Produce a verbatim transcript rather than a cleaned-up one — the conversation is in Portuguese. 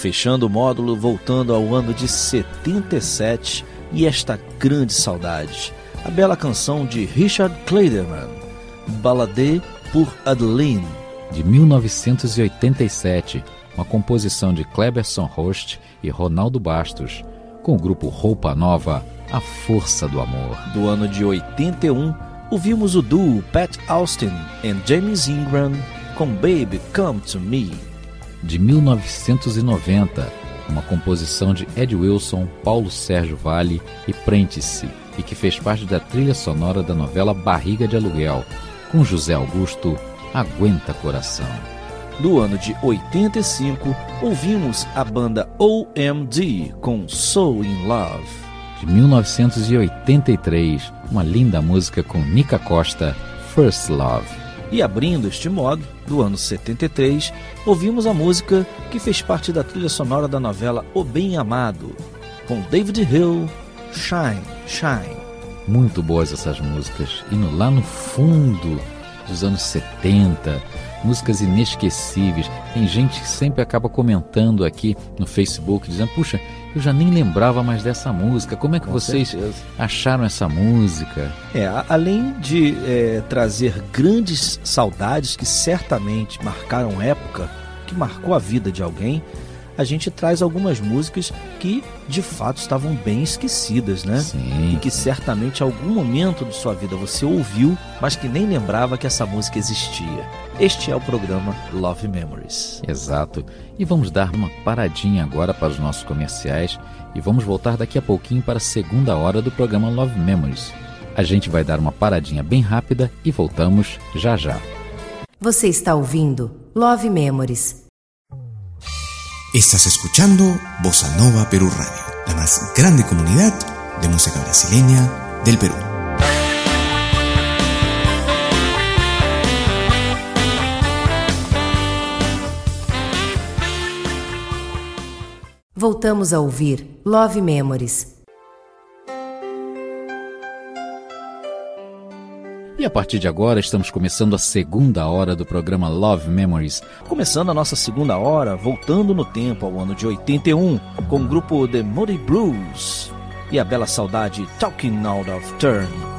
fechando o módulo, voltando ao ano de setenta e sete e esta grande saudade, a bela canção de Richard Clayderman, Ballade pour Adeline, de mil novecentos e oitenta e sete, uma composição de Cleberson Rost e Ronaldo Bastos, com o grupo Roupa Nova, A Força do Amor. Do ano de oitenta e um, ouvimos o duo Pat Austin e James Ingram com Baby Come to Me. De mil novecentos e noventa, uma composição de Ed Wilson, Paulo Sérgio Vale e Prentice, e que fez parte da trilha sonora da novela Barriga de Aluguel, com José Augusto, Aguenta Coração. Do ano de oitenta e cinco, ouvimos a banda O M D com So In Love. De mil novecentos e oitenta e três, uma linda música com Nica Costa, First Love. E abrindo este modo, do ano setenta e três, ouvimos a música que fez parte da trilha sonora da novela O Bem Amado, com David Hill, Shine, Shine. Muito boas essas músicas, indo lá no fundo dos anos setenta, músicas inesquecíveis. Tem gente que sempre acaba comentando aqui no Facebook, dizendo, puxa, eu já nem lembrava mais dessa música, como é que Com vocês certeza. acharam essa música? É, além de é, trazer grandes saudades que certamente marcaram época, que marcou a vida de alguém, a gente traz algumas músicas que de fato estavam bem esquecidas, né? Sim. E que certamente em algum momento de sua vida você ouviu, mas que nem lembrava que essa música existia. Este é o programa Love Memories. Exato. E vamos dar uma paradinha agora para os nossos comerciais e vamos voltar daqui a pouquinho para a segunda hora do programa Love Memories. A gente vai dar uma paradinha bem rápida e voltamos já já. Você está ouvindo Love Memories. Estás escuchando Bossa Nova Perú Radio, la más grande comunidad de música brasileña del Perú. Voltamos a ouvir Love Memories. E a partir de agora estamos começando a segunda hora do programa Love Memories. Começando a nossa segunda hora, voltando no tempo ao ano de oitenta e um, com o grupo The Moody Blues e a bela saudade Talking Out of Turn.